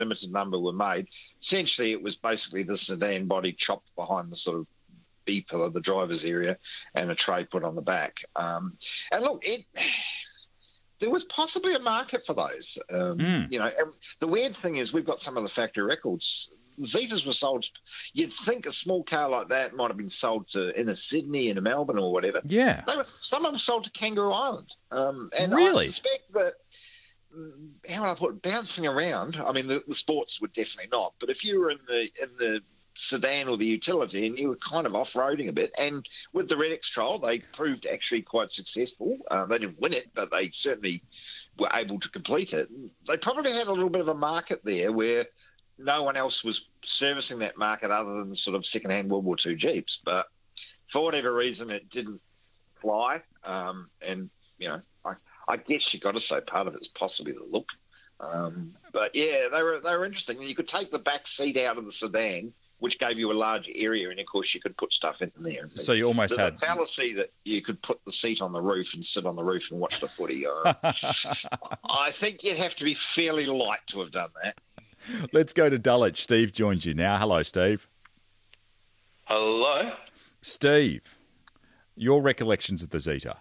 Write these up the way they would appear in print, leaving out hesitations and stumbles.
limited number were made. Essentially, it was basically the sedan body chopped behind the sort of B-pillar, the driver's area, and a tray put on the back. And look, there was possibly a market for those. You know, and the weird thing is we've got some of the factory records. Zetas were sold. You'd think a small car like that might have been sold to inner Sydney, inner Melbourne, or whatever. Yeah, some of them sold to Kangaroo Island. And really? I suspect that. How would I put it? Bouncing around? I mean, the sports would definitely not. But if you were in the sedan or the utility and you were kind of off-roading a bit, and with the Red X trial, they proved actually quite successful. They didn't win it, but they certainly were able to complete it. They probably had a little bit of a market there where no one else was servicing that market other than sort of second-hand World War II Jeeps. But for whatever reason, it didn't fly. And, you know, I guess you've got to say part of it is possibly the look. But, yeah, they were interesting. And you could take the back seat out of the sedan, which gave you a large area, and, of course, you could put stuff in there. So you almost had... The fallacy that you could put the seat on the roof and sit on the roof and watch the footy. I think you'd have to be fairly light to have done that. Let's go to Dulwich. Steve joins you now. Hello, Steve. Hello. Steve, your recollections of the Zeta.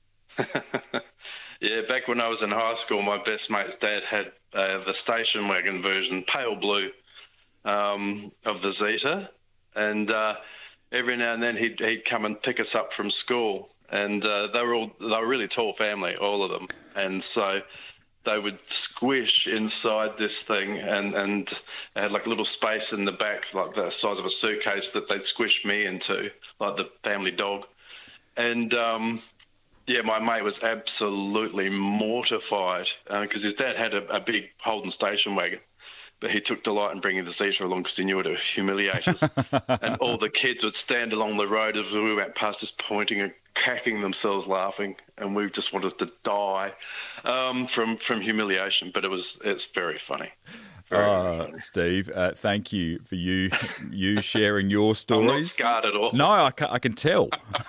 Yeah, back when I was in high school, my best mate's dad had the station wagon version, pale blue, of the Zeta. And every now and then he'd come and pick us up from school. And they were a really tall family, all of them. And so they would squish inside this thing, and it had like a little space in the back, like the size of a suitcase, that they'd squish me into, like the family dog. And yeah, my mate was absolutely mortified because his dad had a big Holden station wagon, but he took delight in bringing the Zeta along because he knew it would humiliate us. And all the kids would stand along the road as we went past us, pointing and cracking themselves laughing, and we just wanted to die from humiliation. But it's very funny. Steve, thank you for you sharing your stories. I'm not scarred at all. No, I can tell.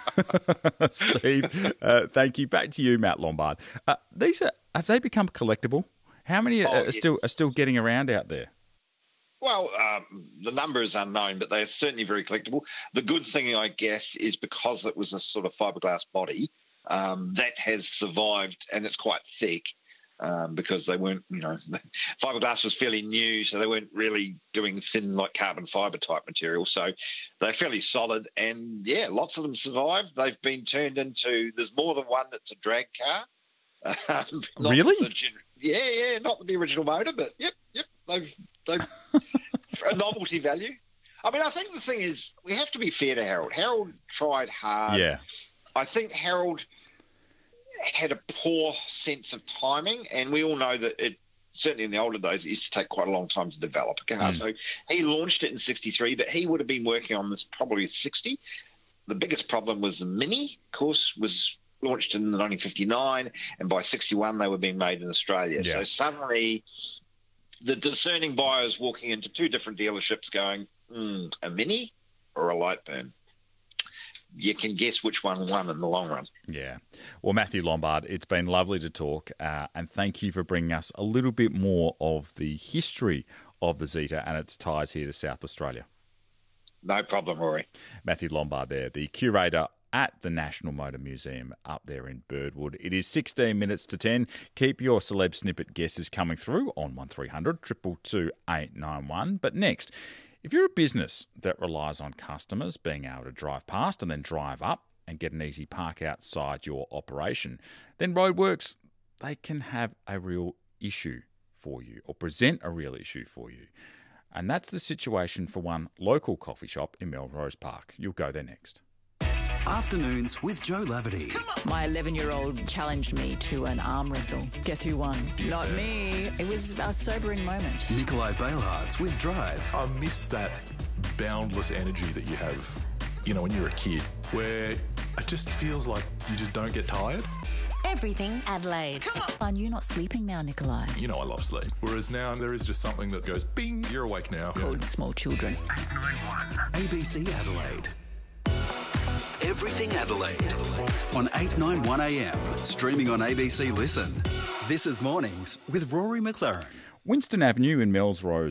Steve, thank you. Back to you, Matt Lombard. Have they become collectible? How many are still getting around out there? Well, the number is unknown, but they are certainly very collectible. The good thing, I guess, is because it was a sort of fiberglass body, that has survived, and it's quite thick. Because they weren't, fiberglass was fairly new, so they weren't really doing thin like carbon fibre type material. So they're fairly solid, and yeah, lots of them survived. They've been turned into. There's more than one that's a drag car. Really? Yeah, not with the original motor, but yep. They've a novelty value. I mean, I think the thing is we have to be fair to Harold. Harold tried hard. Yeah, I think Harold had a poor sense of timing, and we all know that it certainly in the older days it used to take quite a long time to develop a car. So he launched it in 63, but he would have been working on this probably 60. The biggest problem was the Mini, of course, was launched in 1959, and by 61 they were being made in Australia. Yeah. So suddenly the discerning buyers walking into two different dealerships going, a Mini or a Lightburn? You can guess which one won in the long run. Yeah. Well, Matthew Lombard, it's been lovely to talk, and thank you for bringing us a little bit more of the history of the Zeta and its ties here to South Australia. No problem, Rory. Matthew Lombard there, the curator at the National Motor Museum up there in Birdwood. It is 16 minutes to 10. Keep your celeb snippet guesses coming through on 1300 222 891. But next, if you're a business that relies on customers being able to drive past and then drive up and get an easy park outside your operation, then Roadworks, they can have a real issue for you or present a real issue for you. And that's the situation for one local coffee shop in Melrose Park. You'll go there next. Afternoons with Joe Laverty. My 11-year-old challenged me to an arm wrestle. Guess who won? Not me. It was a sobering moment. Nikolai Bailhartz with Drive. I miss that boundless energy that you have, when you're a kid, where it just feels like you just don't get tired. Everything Adelaide. Come on, you're not sleeping now, Nikolai. I love sleep. Whereas now there is just something that goes, bing, you're awake now. Called small children. 891 ABC Adelaide. Everything Adelaide on 891 AM, streaming on ABC Listen. This is Mornings with Rory McLaren. Winston Avenue in Melrose